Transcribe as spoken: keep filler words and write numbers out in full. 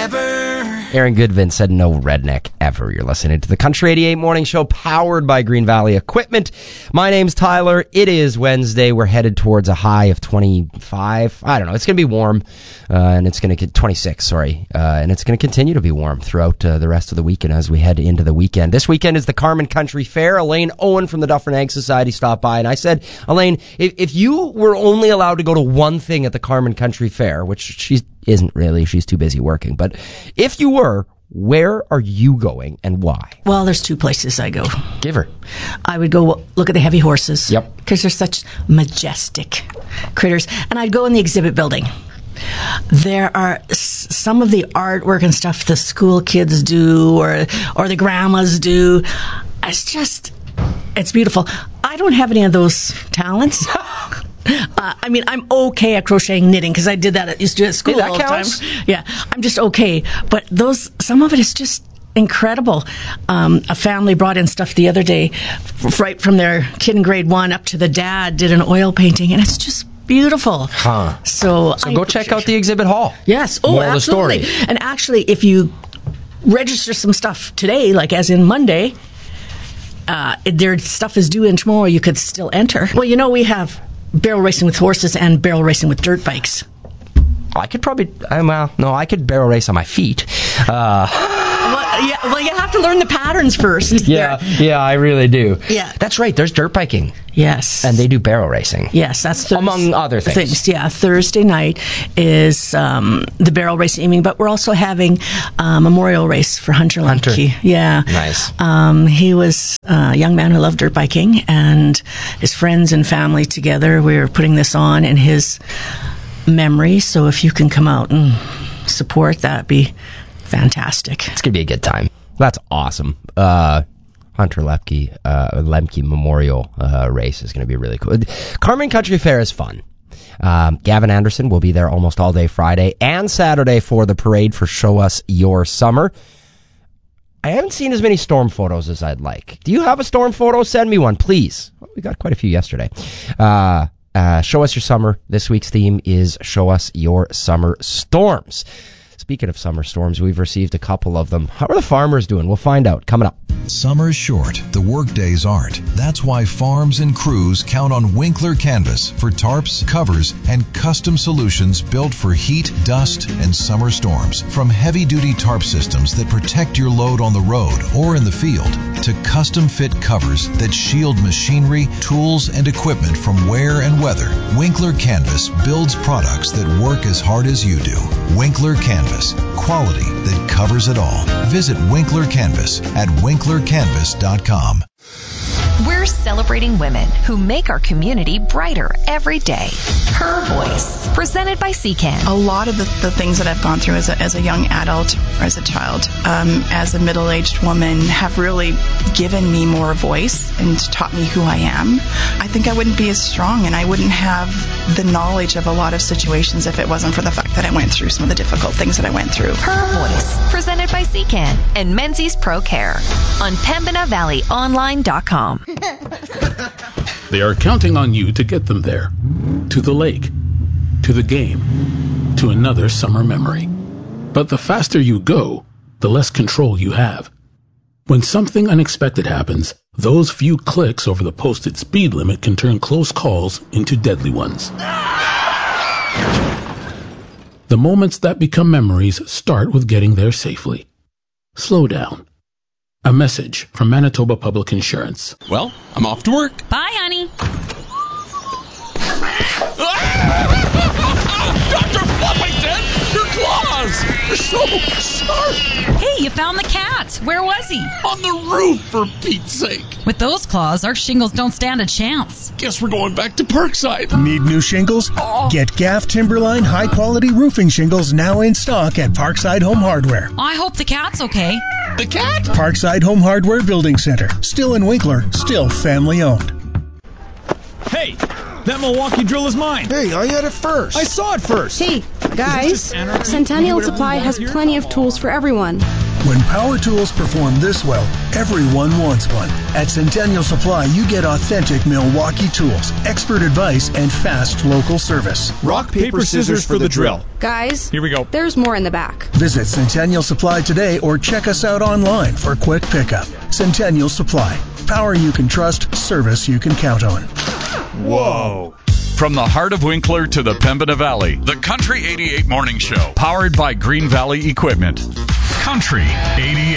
ever. Aaron Goodvin said no redneck ever. You're listening to the Country eighty-eight Morning Show, powered by Green Valley Equipment. My name's Tyler. It is Wednesday. We're headed towards a high of twenty-five. I don't know. It's going to be warm, uh, and it's going to get twenty-six, sorry. Uh, and it's going to continue to be warm throughout uh, the rest of the weekend as we head into the weekend. This weekend is the Carman Country Fair. Elaine Owen from the Dufferin Ag Society stopped by, and I said, Elaine, if, if you were only allowed to go to one thing at the Carman Country Fair, which she isn't really, she's too busy working, but if you were, where are you going and why? Well, there's two places I go. Give her. I would go look at the heavy horses. Yep. Because they're such majestic critters. And I'd go in the exhibit building. There are s- some of the artwork and stuff the school kids do or or the grandmas do. It's just, it's beautiful. I don't have any of those talents. Uh, I mean, I'm okay at crocheting, knitting, because I did that. I used to do it at school Hey, that all the counts. time. Yeah, I'm just okay. But those, some of it is just incredible. Um, a family brought in stuff the other day, f- right from their kid in grade one up to the dad, did an oil painting, and it's just beautiful. Huh. So, So I go check out the exhibit hall. Yes. Oh, Moral of the absolutely. story. And actually, if you register some stuff today, like as in Monday, uh, their stuff is due in tomorrow, you could still enter. Well, you know, we have barrel racing with horses and barrel racing with dirt bikes. I could probably, uh, well, no, I could barrel race on my feet. Uh, Well, yeah, well, you have to learn the patterns first. yeah, yeah, I really do. Yeah. That's right, there's dirt biking. Yes. And they do barrel racing. Yes, that's Thurs- Among other things. Yeah, Thursday night is um, the barrel racing evening, but we're also having a memorial race for Hunter Hunter. Lemke. Yeah. Nice. Um, he was a young man who loved dirt biking, and his friends and family together, we were putting this on in his memory. So if you can come out and support, that'd be fantastic. It's going to be a good time. That's awesome. Uh, Hunter Lemke, uh, Lemke Memorial uh, Race is going to be really cool. Carman Country Fair is fun. Um, Gavin Anderson will be there almost all day Friday and Saturday for the parade for Show Us Your Summer. I haven't seen as many storm photos as I'd like. Do you have a storm photo? Send me one, please. Well, we got quite a few yesterday. Uh, uh, Show Us Your Summer. This week's theme is Show Us Your Summer Storms. Speaking of summer storms, we've received a couple of them. How are the farmers doing? We'll find out. Coming up. Summer's short, the work days aren't. That's why farms and crews count on Winkler Canvas for tarps, covers, and custom solutions built for heat, dust, and summer storms. From heavy-duty tarp systems that protect your load on the road or in the field, to custom-fit covers that shield machinery, tools, and equipment from wear and weather, Winkler Canvas builds products that work as hard as you do. Winkler Canvas, quality that covers it all. Visit Winkler Canvas at winkler canvas dot com. We're celebrating women who make our community brighter every day. Her Voice, presented by C CAN. A lot of the, the things that I've gone through as a, as a young adult or as a child, um, as a middle-aged woman, have really given me more voice and taught me who I am. I think I wouldn't be as strong and I wouldn't have the knowledge of a lot of situations if it wasn't for the fact that I went through some of the difficult things that I went through. Her Voice, presented by C CAN and Menzies Pro Care on Pembina Valley Online dot com. They are counting on you to get them there. To the lake. To the game. To another summer memory. But the faster you go, the less control you have. When something unexpected happens, those few clicks over the posted speed limit can turn close calls into deadly ones. The moments that become memories start with getting there safely. Slow down. A message from Manitoba Public Insurance. Well, I'm off to work. Bye, honey. Doctor Fluffington, your claws! They're so sharp! Hey, you found the cat. Where was he? On the roof, for Pete's sake. With those claws, our shingles don't stand a chance. Guess we're going back to Parkside. Need new shingles? Oh. Get Gaff Timberline high-quality roofing shingles now in stock at Parkside Home Hardware. I hope the cat's okay. The cat? Parkside Home Hardware Building Center. Still in Winkler, still family-owned. Hey, that Milwaukee drill is mine. Hey, I had it first. I saw it first. Hey, guys, Centennial Supply has plenty of tools for everyone. When power tools perform this well, everyone wants one. At Centennial Supply, you get authentic Milwaukee tools, expert advice, and fast local service. Rock, paper, scissors for the drill. Guys, here we go. There's more in the back. Visit Centennial Supply today or check us out online for quick pickup. Centennial Supply. Power you can trust, service you can count on. Whoa. From the heart of Winkler to the Pembina Valley, the Country eighty-eight Morning Show, powered by Green Valley Equipment. Country eighty-eight.